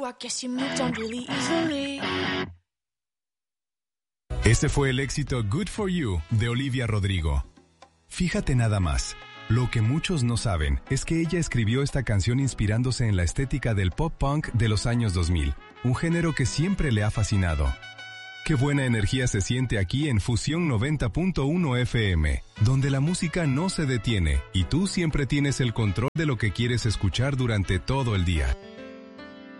Ese fue el éxito Good For You de Olivia Rodrigo. Fíjate nada más. Lo que muchos no saben es que ella escribió esta canción inspirándose en la estética del pop punk de los años 2000, un género que siempre le ha fascinado. Qué buena energía se siente aquí en Fusión 90.1 FM, donde la música no se detiene y tú siempre tienes el control de lo que quieres escuchar durante todo el día.